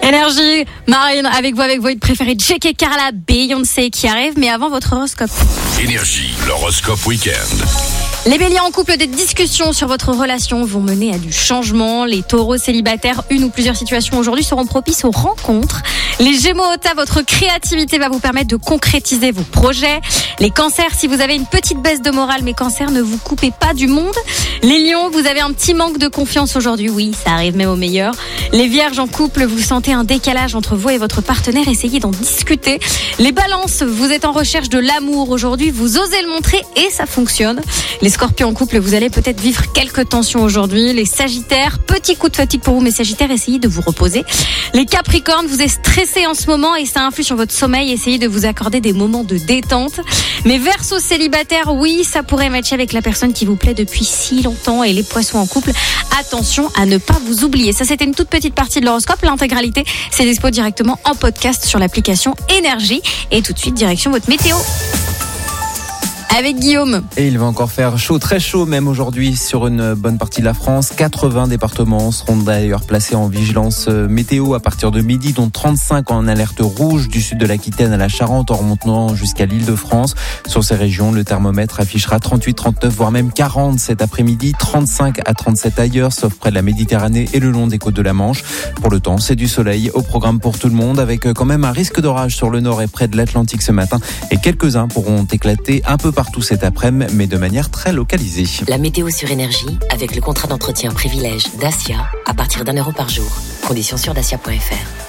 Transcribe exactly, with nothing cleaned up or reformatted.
Énergie, Marine, avec vous, avec vos hits préférés, J K. Carla, Beyoncé qui arrive, mais avant votre horoscope. Énergie, l'horoscope week-end. Les béliers en couple, des discussions sur votre relation vont mener à du changement. Les taureaux célibataires, une ou plusieurs situations aujourd'hui seront propices aux rencontres. Les gémeaux, ta votre créativité va vous permettre de concrétiser vos projets. Les cancers, si vous avez une petite baisse de morale, mais cancer, ne vous coupez pas du monde. Les lions, vous avez un petit manque de confiance aujourd'hui. Oui, ça arrive même au meilleur. Les vierges en couple, vous sentez un décalage entre vous et votre partenaire. Essayez d'en discuter. Les balances, vous êtes en recherche de l'amour aujourd'hui. Vous osez le montrer et ça fonctionne. Les scorpions en couple, vous allez peut-être vivre quelques tensions aujourd'hui. Les sagittaires, petit coup de fatigue pour vous, mais sagittaires, essayez de vous reposer. Les capricornes, vous êtes stressés en ce moment et ça influe sur votre sommeil. Essayez de vous accorder des moments de détente. Mais verseaux célibataires, oui, ça pourrait matcher avec la personne qui vous plaît depuis si longtemps. Et les poissons en couple, attention à ne pas vous oublier. Ça, c'était une toute petite partie de l'horoscope. L'intégralité, c'est dispo directement en podcast sur l'application Énergie. Et tout de suite, direction votre météo. Avec Guillaume. Et il va encore faire chaud, très chaud même aujourd'hui sur une bonne partie de la France. quatre-vingts départements seront d'ailleurs placés en vigilance météo à partir de midi, dont trente-cinq en alerte rouge du sud de l'Aquitaine à la Charente en remontant jusqu'à l'Île-de-France. Sur ces régions, le thermomètre affichera trente-huit, trente-neuf, voire même quarante cet après-midi, trente-cinq à trente-sept ailleurs, sauf près de la Méditerranée et le long des côtes de la Manche. Pour le temps, c'est du soleil au programme pour tout le monde, avec quand même un risque d'orage sur le nord et près de l'Atlantique ce matin. Et quelques-uns pourront éclater un peu partout cet après-midi, mais de manière très localisée. La météo sur Énergie, avec le contrat d'entretien privilège Dacia, à partir d'un euro par jour. Conditions sur dacia point f r.